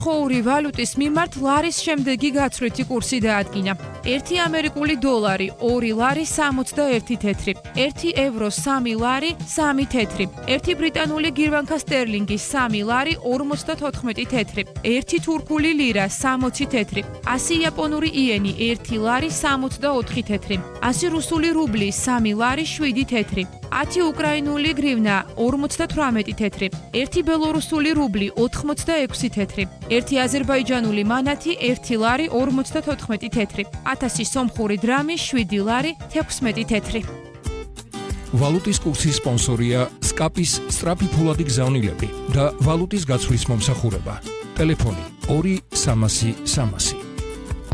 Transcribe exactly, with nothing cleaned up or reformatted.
ორი ვალუტის მიმართ ლარის შემდეგი გაცვლითი კურსი დაადგინა. ერთი ამერიკული დოლარი, ორი ლარი სამოცდაერთი თეთრი, ერთი ევრო სამი ლარი სამი თეთრი, ერთი ბრიტანული გირვანქა სტერლინგი სამი ლარი ორმოცდათოთხმეტი თეთრი, ერთი თურქული ლირა სამოცი თეთრი, ასი იაპონური იენი ერთი ლარი სამოცდაოთხი თეთრი, ასი რუსული რუბლი სამი ლარი შვიდი თეთრი, ათი უკრაინული გრივნა ორმოცდათვრამეტი თეთრი, ერთი ბელორუსული რუბლი ოთხმოცდაექვსი თეთრი, ერთი აზერბაიჯანული მანათი ერთი ლარი ორმოცდათოთხმეტი თეთრი, ათასი სომხური დრამი შვიდი ლარი თექვსმეტი თეთრი. ვალუტის კურსის სპონსორია სკაპის სწრაფი ფულადი გზავნილები და ვალუტის გაცვლის მომსახურება. ტელეფონი ორი სამასი სამასი.